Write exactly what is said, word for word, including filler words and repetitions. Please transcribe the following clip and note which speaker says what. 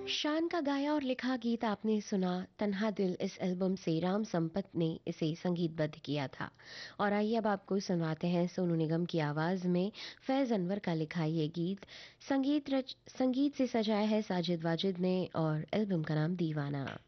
Speaker 1: शान का गाया और लिखा गीत आपने सुना तन्हा दिल। इस एल्बम से राम संपत ने इसे संगीतबद्ध किया था। और आइए अब आपको सुनवाते हैं सोनू निगम की आवाज में फैज अनवर का लिखा ये गीत। संगीत रच संगीत से सजाया है साजिद वाजिद ने और एल्बम का नाम दीवाना।